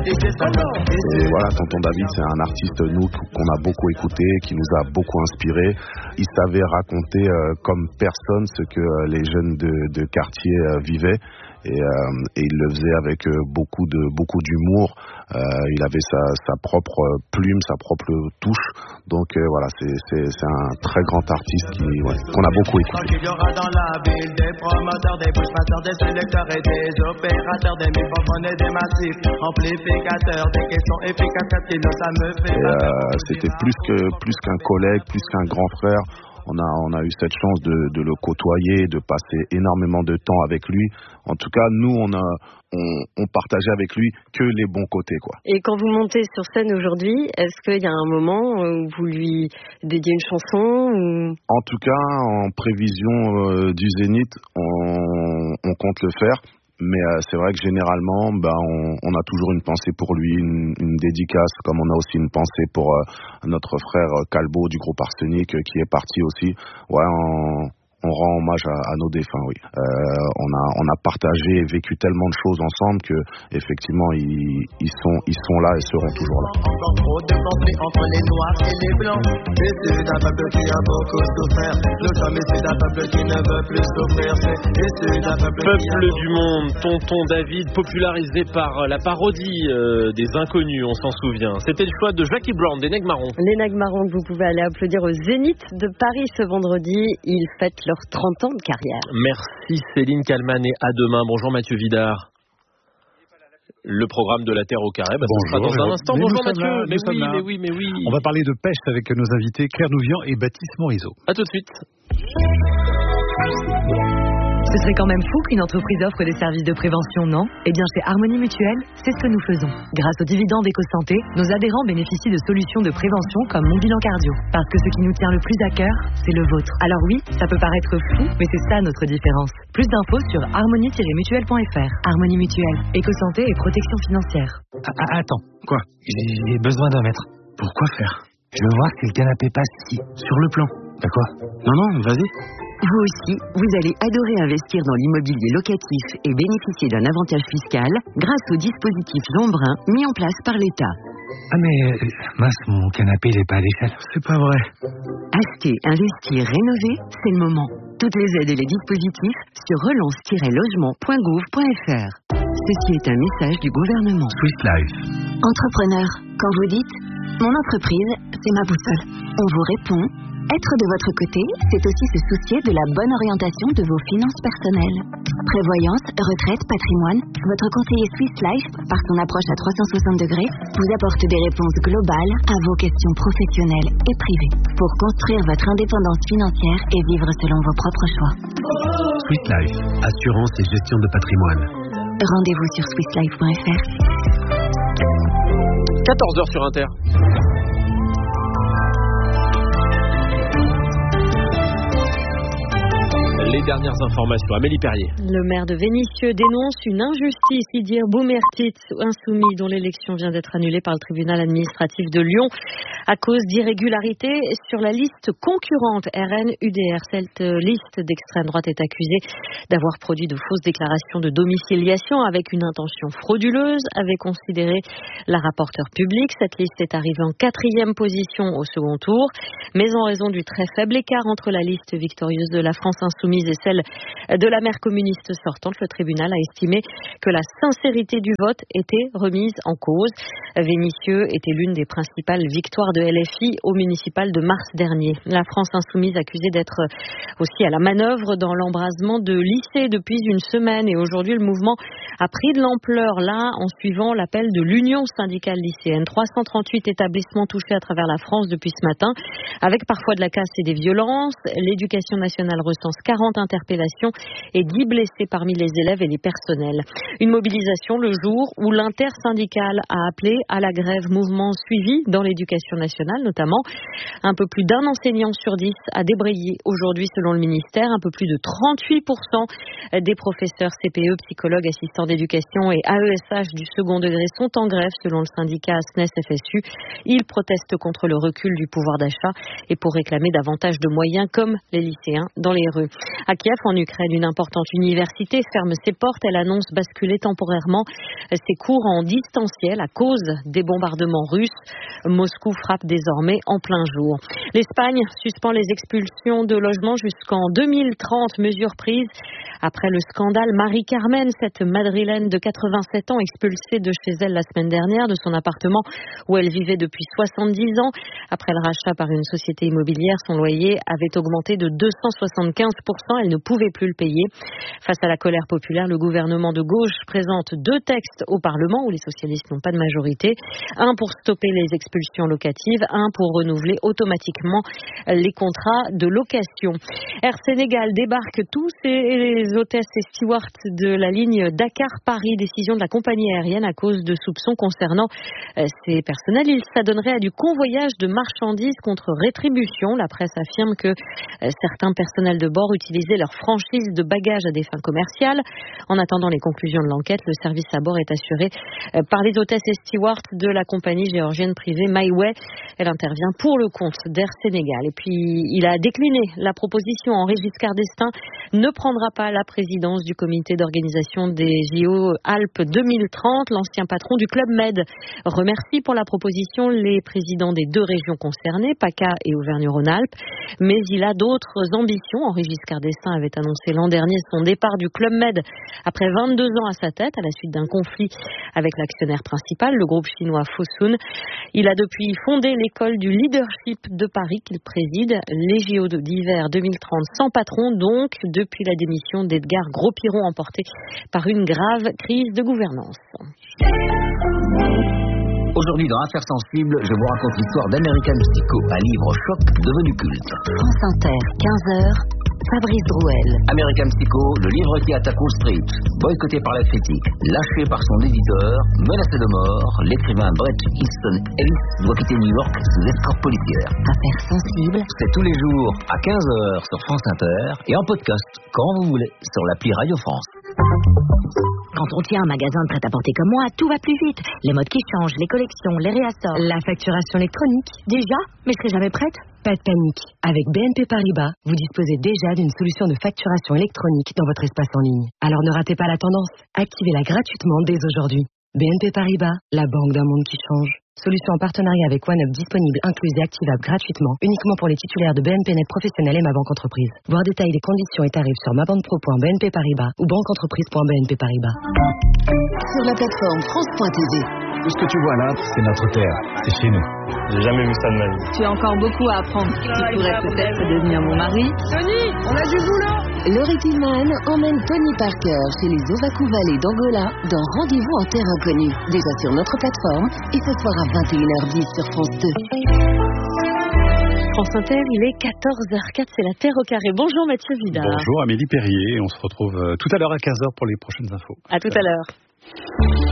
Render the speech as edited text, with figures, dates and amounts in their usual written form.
Et voilà, Tonton David, c'est un artiste, nous, qu'on a beaucoup écouté, qui nous a beaucoup inspiré. Il savait raconter comme personne ce que les jeunes de quartier vivaient. Et il le faisait avec beaucoup d'humour. Il avait sa propre plume, sa propre touche. Donc voilà, c'est un très grand artiste qu'on a beaucoup écouté. Il y aura dans la ville des promoteurs, des push-passeurs, des sélecteurs et des opérateurs, des microphones et des massifs, amplificateurs, des questions efficaces, 4 kilos, ça me fait. C'était plus qu'un collègue, plus qu'un grand frère. On a eu cette chance de le côtoyer, de passer énormément de temps avec lui. En tout cas, nous, on partageait avec lui que les bons côtés, quoi. Et quand vous montez sur scène aujourd'hui, est-ce qu'il y a un moment où vous lui dédiez une chanson ou... En tout cas, en prévision du Zénith, on compte le faire. Mais c'est vrai que généralement, on a toujours une pensée pour lui, une dédicace, comme on a aussi une pensée pour notre frère Calbo du groupe Arsenic qui est parti aussi. Ouais, on rend hommage à nos défunts, oui. On a partagé et vécu tellement de choses ensemble que effectivement ils sont là et seront toujours là. Encore trop de conflits entre les noirs et les blancs. Issus d'un peuple qui a beaucoup souffert. Nous sommes issus d'un peuple qui ne veut plus souffrir. C'est issus d'un peuple du monde, Tonton David, popularisé par la parodie des Inconnus, on s'en souvient. C'était le choix de Jackie Brown, des Nègres Marrons. Les Nègres Marrons que vous pouvez aller applaudir au Zénith de Paris ce vendredi. Ils fêtent leurs 30 ans de carrière. Merci Céline Kalman et à demain. Bonjour Mathieu Vidard. Le programme de la Terre au carré, ce sera dans un instant. Bonjour Mathieu. Mais oui. On va parler de pêche avec nos invités Claire Nouvian et Baptiste Morisot. À tout de suite. Ce serait quand même fou qu'une entreprise offre des services de prévention, non ? Eh bien, chez Harmonie Mutuelle, c'est ce que nous faisons. Grâce aux dividendes EcoSanté, nos adhérents bénéficient de solutions de prévention comme Mon Bilan Cardio. Parce que ce qui nous tient le plus à cœur, c'est le vôtre. Alors oui, ça peut paraître fou, mais c'est ça notre différence. Plus d'infos sur harmonie-mutuelle.fr. Harmonie Mutuelle, EcoSanté et protection financière. Attends, quoi ? J'ai besoin d'un mètre. Pourquoi faire ? Je veux voir si le canapé passe ici, sur le plan. D'accord ? Non, vas-y. Vous aussi, vous allez adorer investir dans l'immobilier locatif et bénéficier d'un avantage fiscal grâce au dispositif Jeanbrun mis en place par l'État. Ah mais, mince, mon canapé il est pas à l'échelle. C'est pas vrai. Acheter, investir, rénover, c'est le moment. Toutes les aides et les dispositifs sur relance-logement.gouv.fr. Ceci est un message du gouvernement. Swiss Life. Entrepreneur, quand vous dites « Mon entreprise, c'est ma boussole », on vous répond « Être de votre côté, c'est aussi se soucier de la bonne orientation de vos finances personnelles. Prévoyance, retraite, patrimoine, votre conseiller Swiss Life, par son approche à 360 degrés, vous apporte des réponses globales à vos questions professionnelles et privées pour construire votre indépendance financière et vivre selon vos propres choix. Swiss Life, assurance et gestion de patrimoine. Rendez-vous sur swisslife.fr. 14h sur Inter. Les dernières informations. Amélie Perrier. Le maire de Vénissieux dénonce une injustice, Idir Boumertit, insoumis, dont l'élection vient d'être annulée par le tribunal administratif de Lyon à cause d'irrégularités sur la liste concurrente RN-UDR. Cette liste d'extrême droite est accusée d'avoir produit de fausses déclarations de domiciliation avec une intention frauduleuse, avait considéré la rapporteure publique. Cette liste est arrivée en 4e position au second tour, mais en raison du très faible écart entre la liste victorieuse de la France insoumise et celle de la maire communiste sortante, le tribunal a estimé que la sincérité du vote était remise en cause. Vénissieux était l'une des principales victoires de LFI au municipal de mars dernier. La France insoumise accusée d'être aussi à la manœuvre dans l'embrasement de lycées depuis une semaine, et aujourd'hui le mouvement a pris de l'ampleur là en suivant l'appel de l'Union syndicale lycéenne. 338 établissements touchés à travers la France depuis ce matin, avec parfois de la casse et des violences. L'éducation nationale recense 40 interpellations et 10 blessés parmi les élèves et les personnels. Une mobilisation le jour où l'intersyndicale a appelé à la grève, mouvement suivi dans l'éducation nationale notamment. Un peu plus d'un enseignant sur 10 a débrayé aujourd'hui selon le ministère. Un peu plus de 38% des professeurs CPE, psychologues, assistants d'éducation et AESH du second degré sont en grève selon le syndicat SNES-FSU. Ils protestent contre le recul du pouvoir d'achat et pour réclamer davantage de moyens comme les lycéens dans les rues. À Kiev, en Ukraine, une importante université ferme ses portes. Elle annonce basculer temporairement ses cours en distanciel à cause des bombardements russes. Moscou frappe désormais en plein jour. L'Espagne suspend les expulsions de logements jusqu'en 2030, mesure prise après le scandale Marie-Carmen, cette Madrilène de 87 ans expulsée de chez elle la semaine dernière, de son appartement où elle vivait depuis 70 ans. Après le rachat par une société immobilière, son loyer avait augmenté de 275%. Elle ne pouvait plus le payer. Face à la colère populaire, le gouvernement de gauche présente 2 textes au Parlement où les socialistes n'ont pas de majorité. Un pour stopper les expulsions locatives, un pour renouveler automatiquement les contrats de location. Air Sénégal débarque tous ses hôtesses et stewards de la ligne Dakar-Paris. Décision de la compagnie aérienne à cause de soupçons concernant ces personnels. Ils s'adonneraient à du convoyage de marchandises contre rétribution. La presse affirme que certains personnels de bord utilisaient leur franchise de bagages à des fins commerciales. En attendant les conclusions de l'enquête, le service à bord est assuré par les hôtesses et stewards de la compagnie géorgienne privée MyWay. Elle intervient pour le compte d'Air Sénégal. Et puis, il a décliné la proposition. Henri Giscard d'Estaing ne prendra pas la présidence du comité d'organisation des JO Alpes 2030. L'ancien patron du Club Med remercie pour la proposition les présidents des 2 régions concernées, PACA et Auvergne-Rhône-Alpes. Mais il a d'autres ambitions. Henri Giscard d'Estaing avait annoncé l'an dernier son départ du Club Med après 22 ans à sa tête, à la suite d'un conflit avec l'actionnaire principal, le groupe chinois Fosun. Il a depuis fondé l'école du leadership de Paris qu'il préside. Les JO d'hiver 2030 sans patron, donc, depuis la démission d'Edgar Gros-Piron emporté par une grave crise de gouvernance. Aujourd'hui, dans Affaires sensibles, je vous raconte l'histoire d'American Psycho, un livre choc devenu culte. France Inter, 15h, Fabrice Drouel. American Psycho, le livre qui attaque Wall Street, boycotté par la critique, lâché par son éditeur, menacé de mort, l'écrivain Bret Easton Ellis doit quitter New York sous escorte policière. Affaires sensibles, c'est tous les jours à 15h sur France Inter et en podcast quand vous voulez sur l'appli Radio France. Quand on tient un magasin de prêt-à-porter comme moi, tout va plus vite. Les modes qui changent, les collections, les réassorts. La facturation électronique. Déjà? Mais je serai jamais prête. Pas de panique. Avec BNP Paribas, vous disposez déjà d'une solution de facturation électronique dans votre espace en ligne. Alors ne ratez pas la tendance. Activez-la gratuitement dès aujourd'hui. BNP Paribas, la banque d'un monde qui change. Solution en partenariat avec OneUp disponible, incluse et activable gratuitement, uniquement pour les titulaires de BNP Net Professionnel et Ma Banque Entreprise. Voir détails des conditions et tarifs sur mabanquepro.bnp Paribas ou banqueentreprise.bnp Paribas. Sur la plateforme France.tv. Tout ce que tu vois là, c'est notre terre, c'est chez nous. J'ai jamais vu ça de ma vie. Tu as encore beaucoup à apprendre. Tu pourrais peut-être devenir mon mari. Tony, on a du boulot. Laurie Tillman emmène Tony Parker chez les Ovaku Valley d'Angola dans Rendez-vous en terre inconnue. Déjà sur notre plateforme et ce soir à 21h10 sur France 2. France Inter, il est 14h04, c'est la Terre au carré. Bonjour Mathieu Vidard. Bonjour Amélie Perrier, on se retrouve tout à l'heure à 15h pour les prochaines infos. À tout à l'heure.